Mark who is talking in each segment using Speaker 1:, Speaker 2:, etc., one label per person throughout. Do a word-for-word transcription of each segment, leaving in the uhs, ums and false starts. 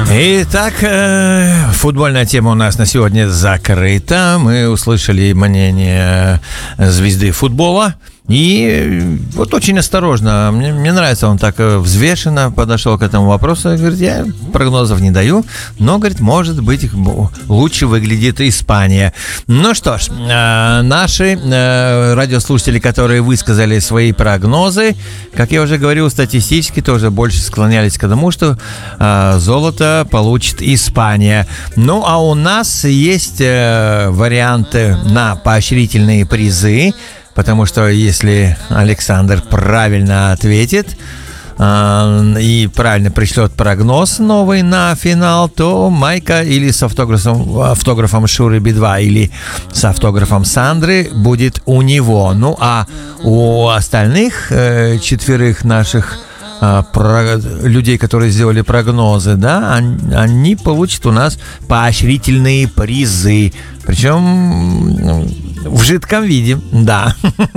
Speaker 1: Итак, э, футбольная тема у нас на сегодня закрыта. Мы услышали мнение звезды футбола. И вот очень осторожно, мне, мне нравится, он так взвешенно подошел к этому вопросу. Говорит, я прогнозов не даю, но, говорит, может быть, лучше выглядит Испания. Ну что ж, э, наши э, радиослушатели, которые высказали свои прогнозы, как я уже говорил, статистически тоже больше склонялись к тому, что э, золото получит Испания. Ну, а у нас есть э, варианты на поощрительные призы. Потому что если Александр правильно ответит э, и правильно пришлет прогноз новый на финал, то майка или с автографом, автографом Шуры Би два, или с автографом Сандры будет у него. Ну а у остальных э, четверых наших э, про, людей, которые сделали прогнозы, да, они, они получат у нас поощрительные призы. Причем в жидком виде, да.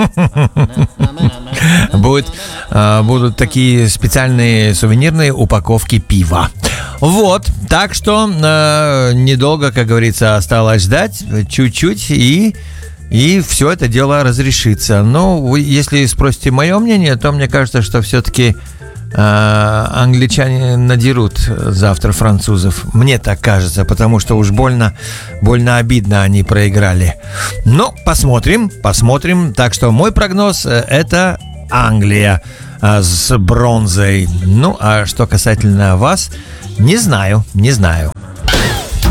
Speaker 1: Будет, будут такие специальные сувенирные упаковки пива. Вот, так что недолго, как говорится, осталось ждать, чуть-чуть, и, и все это дело разрешится. Но вы, если спросите мое мнение, то мне кажется, что все-таки англичане надерут завтра французов. Мне так кажется, потому что уж больно, больно обидно они проиграли. Но посмотрим, посмотрим. Так что мой прогноз — это Англия с бронзой. Ну, а что касательно вас, не знаю, не знаю.